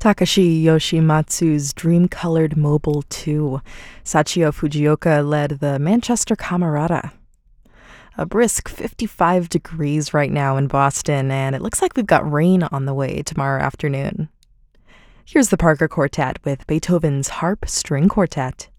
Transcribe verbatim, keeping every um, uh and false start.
Takashi Yoshimatsu's Dream-Colored Mobile two. Sachio Fujioka led the Manchester Camerata. A brisk fifty-five degrees right now in Boston, and it looks like we've got rain on the way tomorrow afternoon. Here's the Parker Quartet with Beethoven's Harp String Quartet.